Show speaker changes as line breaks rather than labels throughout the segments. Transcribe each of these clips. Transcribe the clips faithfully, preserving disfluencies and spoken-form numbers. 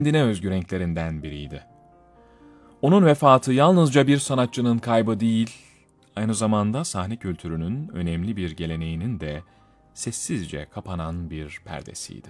kendine özgü renklerinden biriydi. Onun vefatı yalnızca bir sanatçının kaybı değil, aynı zamanda sahne kültürünün önemli bir geleneğinin de sessizce kapanan bir perdesiydi.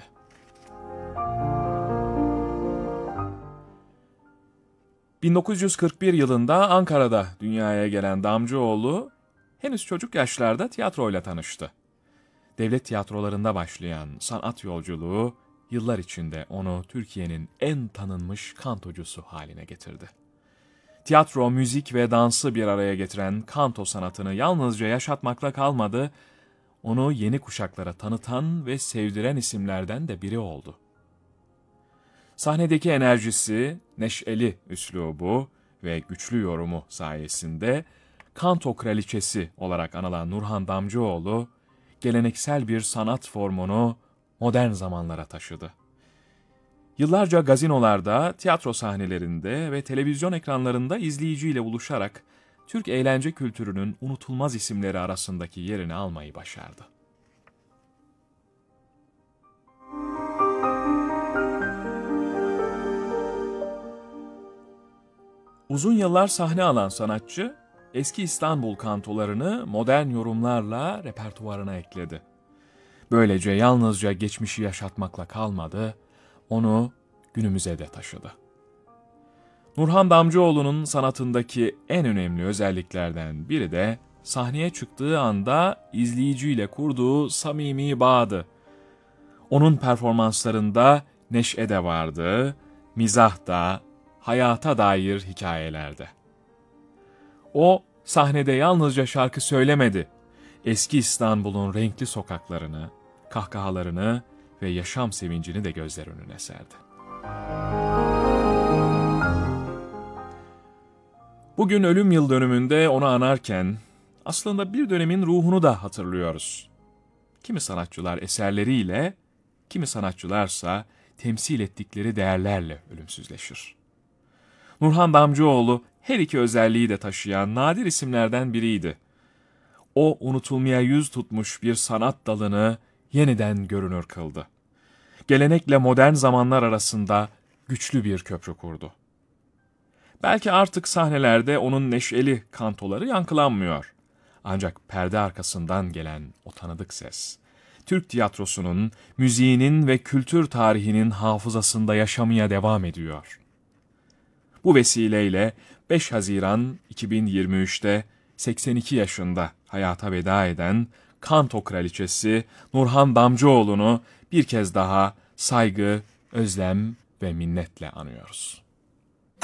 bin dokuz yüz kırk bir yılında Ankara'da dünyaya gelen Damcıoğlu, henüz çocuk yaşlarda tiyatroyla tanıştı. Devlet tiyatrolarında başlayan sanat yolculuğu, yıllar içinde onu Türkiye'nin en tanınmış kantocusu haline getirdi. Tiyatro, müzik ve dansı bir araya getiren kanto sanatını yalnızca yaşatmakla kalmadı, onu yeni kuşaklara tanıtan ve sevdiren isimlerden de biri oldu. Sahnedeki enerjisi, neşeli üslubu ve güçlü yorumu sayesinde kanto kraliçesi olarak anılan Nurhan Damcıoğlu, geleneksel bir sanat formunu modern zamanlara taşıdı. Yıllarca gazinolarda, tiyatro sahnelerinde ve televizyon ekranlarında izleyiciyle buluşarak Türk eğlence kültürünün unutulmaz isimleri arasındaki yerini almayı başardı. Uzun yıllar sahne alan sanatçı, eski İstanbul kantolarını modern yorumlarla repertuarına ekledi. Böylece yalnızca geçmişi yaşatmakla kalmadı, onu günümüze de taşıdı. Nurhan Damcıoğlu'nun sanatındaki en önemli özelliklerden biri de sahneye çıktığı anda izleyiciyle kurduğu samimi bağdı. Onun performanslarında neşe de vardı, mizah da, hayata dair hikayelerde. O, sahnede yalnızca şarkı söylemedi, eski İstanbul'un renkli sokaklarını, kahkahalarını ve yaşam sevincini de gözler önüne serdi. Bugün ölüm yıl dönümünde onu anarken, aslında bir dönemin ruhunu da hatırlıyoruz. Kimi sanatçılar eserleriyle, kimi sanatçılarsa temsil ettikleri değerlerle ölümsüzleşir. Nurhan Damcıoğlu her iki özelliği de taşıyan nadir isimlerden biriydi. O unutulmaya yüz tutmuş bir sanat dalını yeniden görünür kıldı. Gelenekle modern zamanlar arasında güçlü bir köprü kurdu. Belki artık sahnelerde onun neşeli kantoları yankılanmıyor. Ancak perde arkasından gelen o tanıdık ses, Türk tiyatrosunun, müziğinin ve kültür tarihinin hafızasında yaşamaya devam ediyor. Bu vesileyle beş Haziran iki bin yirmi üç'te seksen iki yaşında hayata veda eden kanto kraliçesi Nurhan Damcıoğlu'nu bir kez daha saygı, özlem ve minnetle anıyoruz.